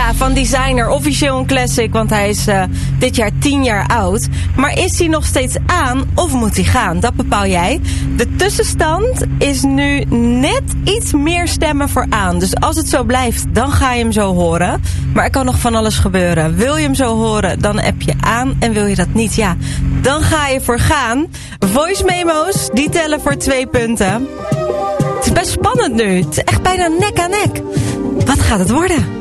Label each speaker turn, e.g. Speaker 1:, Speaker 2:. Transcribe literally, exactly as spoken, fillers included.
Speaker 1: Ja, van Designer, officieel een classic, want hij is uh, dit jaar tien jaar oud. Maar is hij nog steeds aan of moet hij gaan? Dat bepaal jij. De tussenstand is nu net iets meer stemmen voor aan. Dus als het zo blijft, dan ga je hem zo horen. Maar er kan nog van alles gebeuren. Wil je hem zo horen, dan app je aan. En wil je dat niet, ja, dan ga je voor gaan. Voice memo's, die tellen voor twee punten. Het is best spannend nu. Het is echt bijna nek aan nek. Wat gaat het worden?